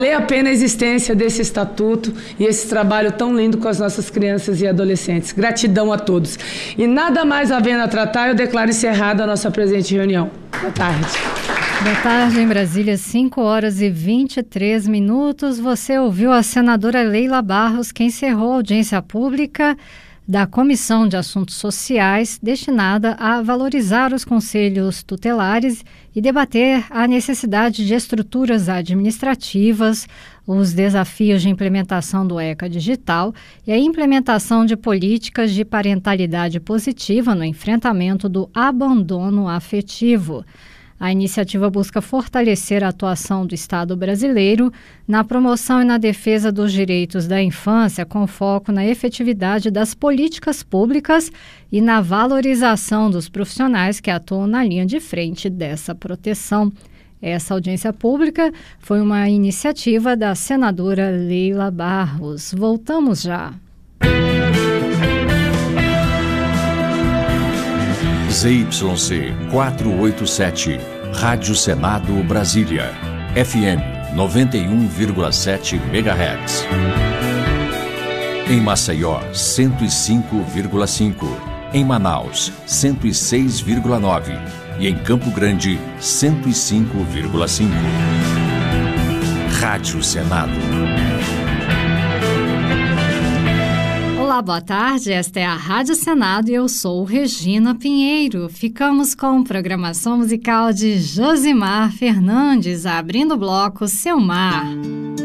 Vale a pena a existência desse estatuto e esse trabalho tão lindo com as nossas crianças e adolescentes. Gratidão a todos. E nada mais havendo a tratar, eu declaro encerrada a nossa presente reunião. Boa tarde. Boa tarde, em Brasília, 5h23. Você ouviu a senadora Leila Barros, que encerrou a audiência pública da Comissão de Assuntos Sociais, destinada a valorizar os conselhos tutelares e debater a necessidade de estruturas administrativas, os desafios de implementação do ECA digital e a implementação de políticas de parentalidade positiva no enfrentamento do abandono afetivo. A iniciativa busca fortalecer a atuação do Estado brasileiro na promoção e na defesa dos direitos da infância, com foco na efetividade das políticas públicas e na valorização dos profissionais que atuam na linha de frente dessa proteção. Essa audiência pública foi uma iniciativa da senadora Leila Barros. Voltamos já. ZYC 487, Rádio Senado Brasília, FM 91,7 MHz. Em Maceió, 105,5. Em Manaus, 106,9. E em Campo Grande, 105,5. Rádio Senado. Olá, boa tarde. Esta é a Rádio Senado e eu sou Regina Pinheiro. Ficamos com programação musical de Josimar Fernandes, abrindo o bloco Seu Mar.